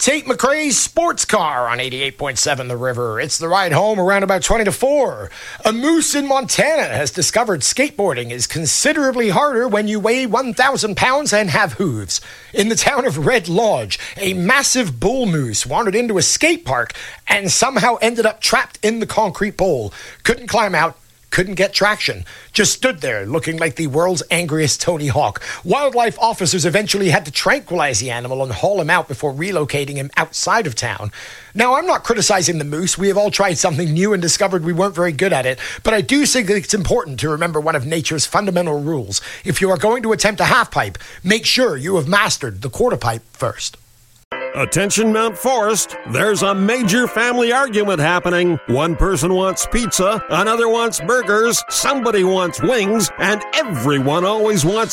Tate McRae's sports car on 88.7 The River. It's the ride home around about 20 to 4. A moose in Montana has discovered skateboarding is considerably harder when you weigh 1,000 pounds and have hooves. In the town of Red Lodge, a massive bull moose wandered into a skate park and somehow ended up trapped in the concrete bowl. Couldn't climb out. Couldn't get traction. Just stood there looking like the world's angriest Tony Hawk. Wildlife officers eventually had to tranquilize the animal and haul him out before relocating him outside of town. Now, I'm not criticizing the moose. We have all tried something new and discovered we weren't very good at it. But I do think it's important to remember one of nature's fundamental rules. If you are going to attempt a half pipe, make sure you have mastered the quarter pipe first. Attention Mount Forest, there's a major family argument happening. One person wants pizza, another wants burgers, somebody wants wings, and everyone always wants